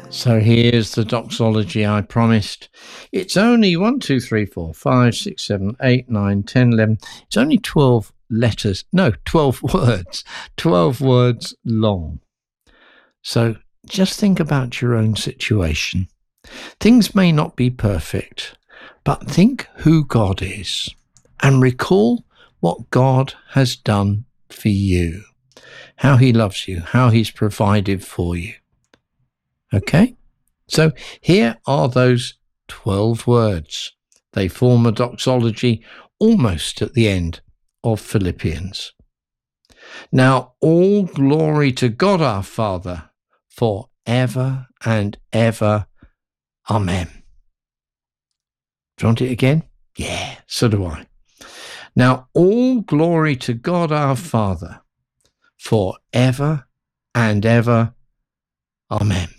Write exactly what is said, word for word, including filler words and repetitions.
So here's the doxology I promised. It's only one, two, three, four, five, six, seven, eight, nine, ten, eleven. It's only twelve letters. No, twelve words. twelve words long. So just think about your own situation. Things may not be perfect, but think who God is and recall what God has done for you, how he loves you, how he's provided for you. Okay? So here are those twelve words. They form a doxology almost at the end of Philippians. Now, all glory to God our Father for ever and ever. Amen. Do you want it again? Yeah, so do I. Now, all glory to God our Father for ever and ever. Amen.